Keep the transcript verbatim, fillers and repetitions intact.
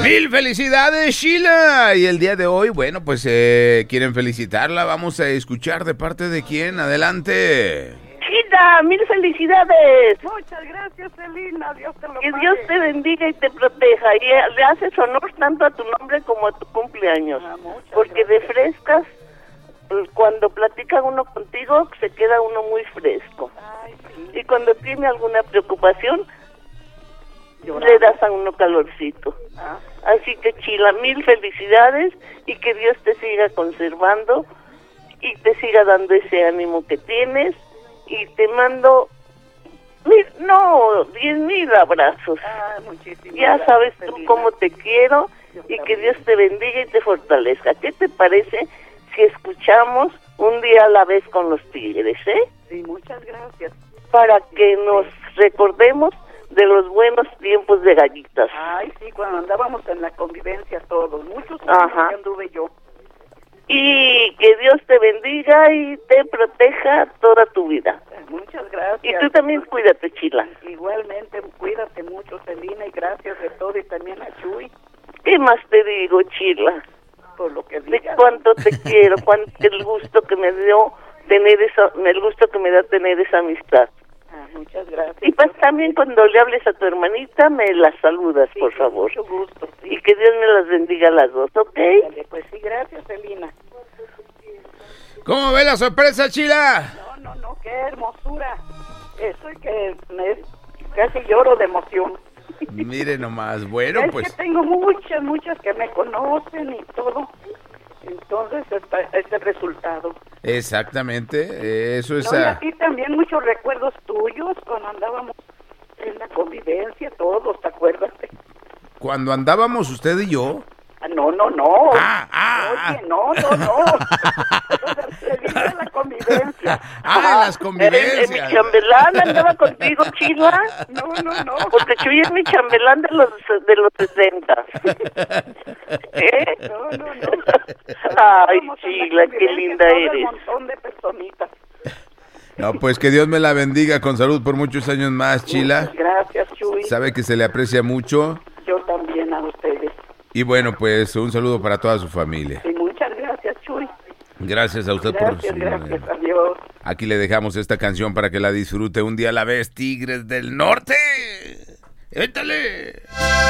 Mil felicidades, Sheila. Y el día de hoy, bueno, pues eh, quieren felicitarla. Vamos a escuchar de parte de quién. Adelante. Sheila, mil felicidades. Muchas gracias, Celina. Dios te lo Que pague. Dios te bendiga y te proteja. Y eh, le haces honor tanto a tu nombre como a tu cumpleaños. Ah, muchas Porque gracias. refrescas, pues, cuando platica uno contigo, se queda uno muy fresco. Ay, sí. Y cuando tiene alguna preocupación, Llorando. le das a uno calorcito. Ah, Así que, Chila, mil felicidades y que Dios te siga conservando y te siga dando ese ánimo que tienes. Y te mando, mil, no, diez mil abrazos. ah, muchísimas Ya gracias, sabes tú Celina. cómo te quiero Yo y que también. Dios te bendiga y te fortalezca. ¿Qué te parece si escuchamos un día a la vez con los Tigres, eh? Sí, muchas gracias. Para que nos recordemos de los buenos tiempos de gallitas. Ay, sí, cuando andábamos en la convivencia todos, muchos Ajá. años que anduve yo. Y que Dios te bendiga y te proteja toda tu vida. Eh, Muchas gracias. Y tú también cuídate, Chila. Igualmente, cuídate mucho, Celina, y gracias de todo, y también a Chuy, ¿Qué más te digo, Chila? por lo que De digas. cuánto te quiero, cuánto el gusto que me dio tener esa, el gusto que me da tener esa amistad. Ah, muchas gracias. Y pues también cuando le hables a tu hermanita, me las saludas, Sí, por con favor. mucho gusto, sí. Y que Dios me las bendiga a las dos, ¿ok? Dale, pues sí, gracias, Celina. ¿Cómo ve la sorpresa, Sheila? No, no, no, qué hermosura. Eso es que me, casi lloro de emoción. Mire nomás, bueno, es pues que tengo muchas, muchas que me conocen y todo. Entonces, está, es el resultado. exactamente, eso es... No, y ah, aquí también muchos recuerdos tuyos cuando andábamos en la convivencia, todos, ¿te acuerdas? cuando andábamos usted y yo... Ah, no, no, no. Ah, ah, Oye, no, no, no. Se dice la convivencia. Ah, las ¿En, en mi convivencias. chambelán andaba contigo, Chila? No, no, no. Porque Chuy es mi chambelán de los de los sesenta. ¿Eh? No, no, no. Ay, Estábamos en la Chila, qué convivencia linda todo el eres. montón de personitas. No, pues que Dios me la bendiga con salud por muchos años más, Chila. Muchas gracias, Chuy. Sabe que se le aprecia mucho. Yo también a ustedes. Y bueno, pues un saludo para toda su familia. Y muchas gracias, Chuy. Gracias a usted Gracias, por su... gracias. Adiós. Aquí le dejamos esta canción para que la disfrute un día a la vez, Tigres del Norte. ¡Éntale!